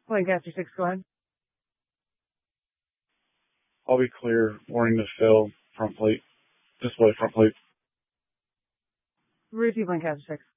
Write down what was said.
Lancaster 6, go ahead. I'll be clear. Warning to Phil. Front plate. Display front plate. Repeat Lancaster 6.